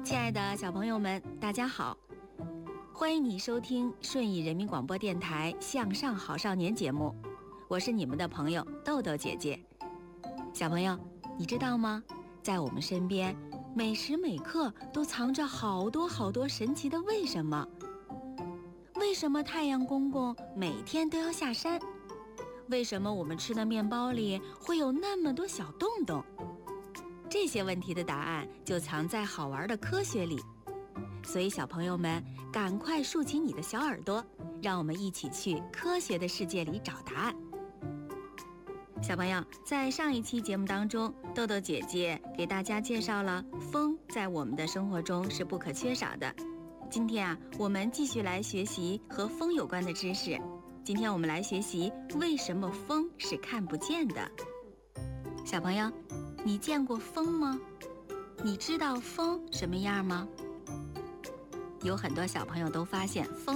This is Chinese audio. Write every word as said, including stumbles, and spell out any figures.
亲爱的小朋友们，大家好，欢迎你收听顺义人民广播电台向上好少年节目，我是你们的朋友豆豆姐姐。小朋友，你知道吗？在我们身边，每时每刻都藏着好多好多神奇的为什么。为什么太阳公公每天都要下山？为什么我们吃的面包里会有那么多小洞洞？这些问题的答案就藏在好玩的科学里，所以小朋友们赶快竖起你的小耳朵，让我们一起去科学的世界里找答案。小朋友，在上一期节目当中，豆豆姐姐给大家介绍了风在我们的生活中是不可缺少的。今天啊，我们继续来学习和风有关的知识。今天我们来学习为什么风是看不见的。小朋友，你见过风吗？你知道风什么样吗？有很多小朋友都发现风